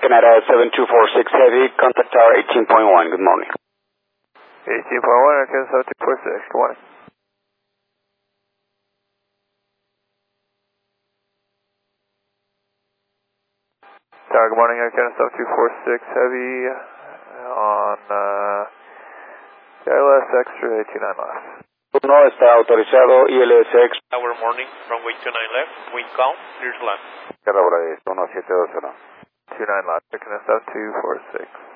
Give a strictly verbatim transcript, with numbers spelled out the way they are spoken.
Canada seven two four six Heavy, contact tower eighteen point one, good morning. eighteen point one, Canada seven two four six, good morning. Tower, good morning, Canada seven two four six Heavy on uh, I L S X-ray two nine left. uno está autorizado I L S X. Tower morning, runway two nine left, wind calm, clear to land. Canada uno siete dos uno. two nine left, Canada seven two four six.